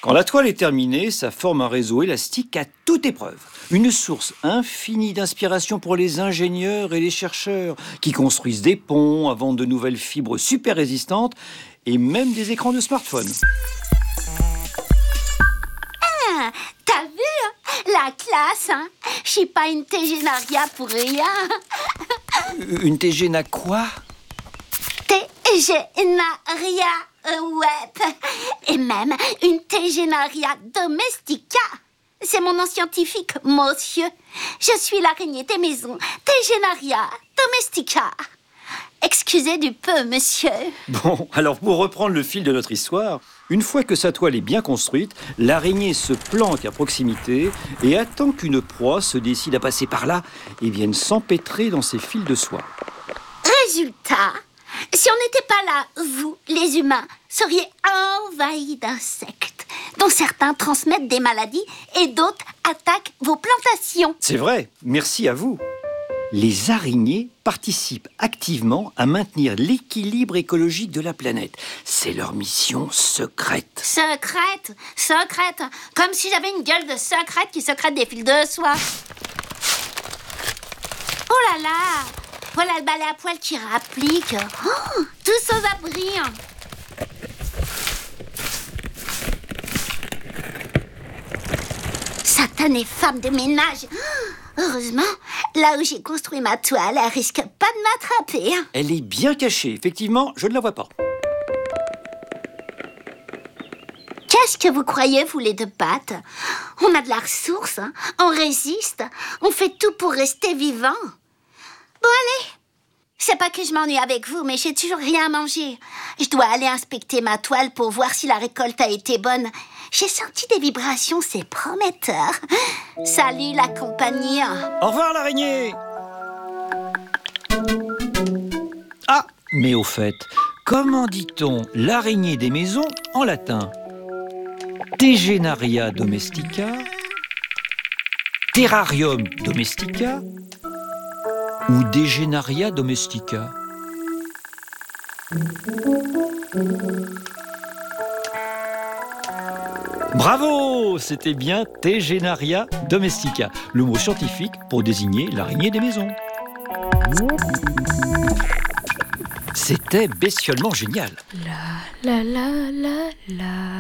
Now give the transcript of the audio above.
Quand la toile est terminée, ça forme un réseau élastique à toute épreuve. Une source infinie d'inspiration pour les ingénieurs et les chercheurs qui construisent des ponts, inventent de nouvelles fibres super résistantes et même des écrans de smartphone. Ah, t'as vu la classe, hein? Je suis pas une tégénaria pour rien. Une TG quoi? Tégénaria web. Et même une Tégénaria domestica. C'est mon nom scientifique, monsieur. Je suis l'araignée des maisons, Tégénaria domestica. Excusez du peu, monsieur. Bon, alors pour reprendre le fil de notre histoire, une fois que sa toile est bien construite, l'araignée se planque à proximité et attend qu'une proie se décide à passer par là et vienne s'empêtrer dans ses fils de soie. Résultat, si on n'était pas là, vous, les humains, seriez envahis d'insectes, dont certains transmettent des maladies et d'autres attaquent vos plantations. C'est vrai, merci à vous. Les araignées participent activement à maintenir l'équilibre écologique de la planète. C'est leur mission secrète. Secrète, secrète, comme si j'avais une gueule de secrète qui secrète des fils de soie. Oh là là, voilà le balai à poils qui rapplique. Oh, tous aux abris. Satanée femme de ménage. Heureusement, là où j'ai construit ma toile, elle risque pas de m'attraper. Elle est bien cachée, effectivement, je ne la vois pas. Qu'est-ce que vous croyez, vous les deux pattes? On a de la ressource, hein? On résiste, on fait tout pour rester vivant. Bon, allez. C'est pas que je m'ennuie avec vous, mais j'ai toujours rien à manger. Je dois aller inspecter ma toile pour voir si la récolte a été bonne. J'ai senti des vibrations, c'est prometteur. Salut la compagnie. Au revoir l'araignée. Ah, mais au fait, comment dit-on l'araignée des maisons en latin? Tégénaria domestica, Terrarium domestica ou Dégénaria domestica? Bravo! C'était bien Tégénaria domestica, le mot scientifique pour désigner l'araignée des maisons. C'était bestiolement génial. La la la la la.